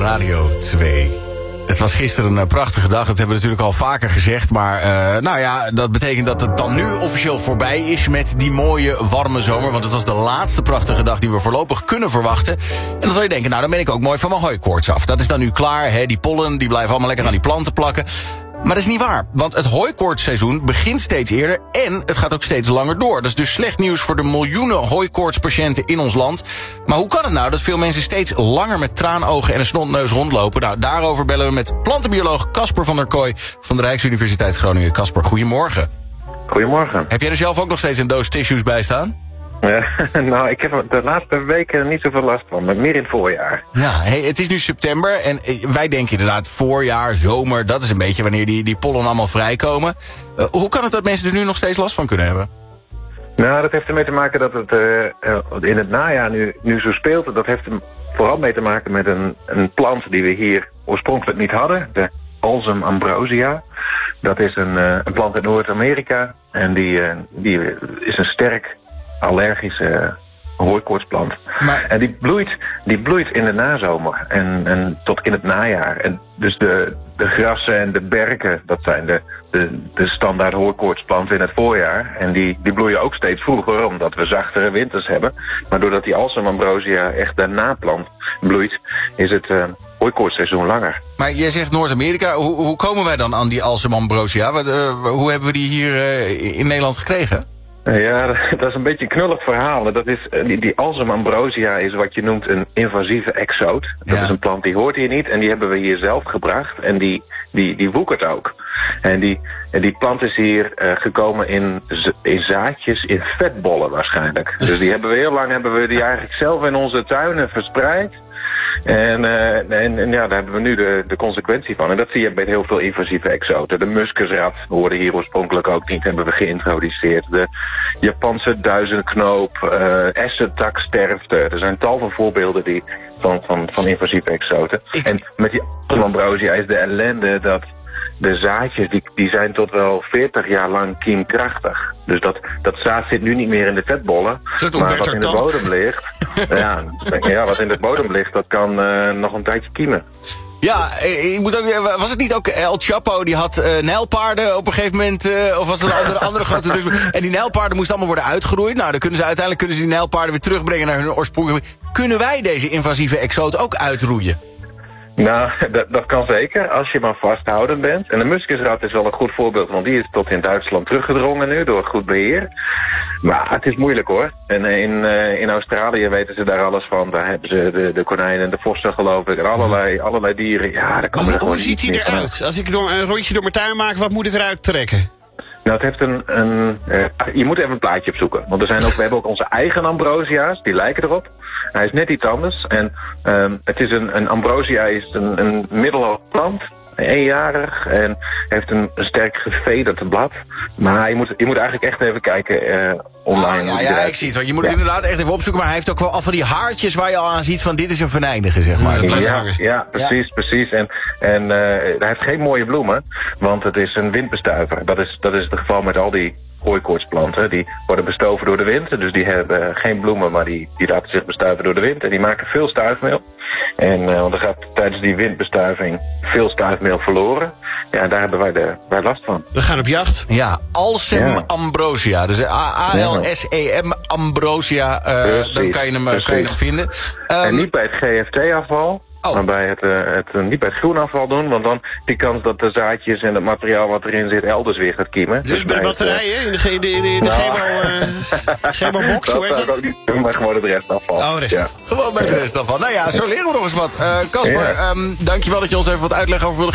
Radio 2. Het was gisteren een prachtige dag, dat hebben we natuurlijk al vaker gezegd. Maar dat betekent dat het dan nu officieel voorbij is met die mooie warme zomer. Want het was de laatste prachtige dag die we voorlopig kunnen verwachten. En dan zal je denken, dan ben ik ook mooi van mijn hooikoorts af. Dat is dan nu klaar, hè? Die pollen die blijven allemaal lekker aan die planten plakken. Maar dat is niet waar, want het hooikoortsseizoen begint steeds eerder en het gaat ook steeds langer door. Dat is dus slecht nieuws voor de miljoenen hooikoortspatiënten in ons land. Maar hoe kan het nou dat veel mensen steeds langer met traanogen en een snotneus rondlopen? Nou, daarover bellen we met plantenbioloog Casper van der Kooi van de Rijksuniversiteit Groningen. Casper, goedemorgen. Goedemorgen. Heb jij er zelf ook nog steeds een doos tissues bij staan? Nou, ik heb er de laatste weken niet zoveel last van, maar meer in het voorjaar. Ja, het is nu september en wij denken inderdaad voorjaar, zomer, dat is een beetje wanneer die pollen allemaal vrijkomen. Hoe kan het dat mensen er nu nog steeds last van kunnen hebben? Nou, dat heeft ermee te maken dat het in het najaar nu zo speelt. Dat heeft vooral mee te maken met een plant die we hier oorspronkelijk niet hadden, de Alsem ambrosia. Dat is een plant uit Noord-Amerika en die is een sterk allergische hooikoortsplant. En die bloeit in de nazomer en tot in het najaar. En dus de grassen en de berken, dat zijn de standaard hooikoortsplanten in het voorjaar. En die bloeien ook steeds vroeger, omdat we zachtere winters hebben. Maar doordat die Alsem ambrosia echt daarna plant bloeit, is het hooikoortsseizoen langer. Maar jij zegt Noord-Amerika, hoe komen wij dan aan die Alsem ambrosia? Hoe hebben we die hier in Nederland gekregen? Ja, dat is een beetje een knullig verhaal. Dat is, die Alsem ambrosia is wat je noemt een invasieve exoot. Dat is een plant die hoort hier niet en die hebben we hier zelf gebracht. En die woekert ook. En die plant is hier gekomen in zaadjes, in vetbollen waarschijnlijk. Dus die hebben we heel lang eigenlijk zelf in onze tuinen verspreid. En daar hebben we nu de consequentie van. En dat zie je bij heel veel invasieve exoten. De muskusrat hoorde hier oorspronkelijk ook niet, hebben we geïntroduceerd. De Japanse duizendknoop, essentaksterfte. Er zijn tal van voorbeelden van invasieve exoten. En met die ambrosia is de ellende dat de zaadjes die zijn tot wel 40 jaar lang kiemkrachtig. Dus dat zaad zit nu niet meer in de vetbollen. Maar wat in de bodem ligt, wat in de bodem ligt, dat kan nog een tijdje kiemen. Ja, was het niet ook El Chapo, die had nijlpaarden op een gegeven moment, of was er een andere grote drugs? En die nijlpaarden moesten allemaal worden uitgeroeid. Nou, dan uiteindelijk kunnen ze die nijlpaarden weer terugbrengen naar hun oorspronkelijke. Kunnen wij deze invasieve exoot ook uitroeien? Nou, dat kan zeker, als je maar vasthoudend bent. En de muskusrat is wel een goed voorbeeld, want die is tot in Duitsland teruggedrongen nu door goed beheer. Maar het is moeilijk hoor. En in Australië weten ze daar alles van. Daar hebben ze de konijnen en de vossen geloof ik en allerlei dieren. Ja, daar komen er gewoon hoe ziet hij eruit? Als ik een rondje door mijn tuin maak, wat moet ik eruit trekken? Nou, het heeft je moet even een plaatje opzoeken. Want we hebben ook onze eigen ambrosia's, die lijken erop. Hij is net iets anders. En het is een ambrosia is een middelhoog plant, eenjarig en heeft een sterk gevederd blad. Maar je moet eigenlijk echt even kijken online. Ja, ik zie het. Je moet het inderdaad echt even opzoeken. Maar hij heeft ook wel al van die haartjes waar je al aan ziet van dit is een venijnige, zeg maar. Ja, precies. En hij heeft geen mooie bloemen, want het is een windbestuiver. Dat is het geval met al die hooikoortsplanten. Die worden bestoven door de wind. Dus die hebben geen bloemen, maar die laten zich bestuiven door de wind. En die maken veel stuifmeel. En want er gaat tijdens die windbestuiving veel stuifmeel verloren. Ja, en daar hebben wij last van. We gaan op jacht. Ja, Alsem ambrosia. Dus ALSEM ambrosia. Dan kan je hem vinden. En niet bij het GFT-afval. Maar bij niet bij het groenafval doen, want dan die kans dat de zaadjes en het materiaal wat erin zit elders weer gaat kiemen. Dus bij de batterijen, in de chemo-box, hoe heet dat? Ook niet doen, maar gewoon het restafval. Oh, restafval. Ja. Gewoon bij het restafval. Nou ja, zo leren we nog eens wat. Casper, dankjewel dat je ons even wat uitleg over wilde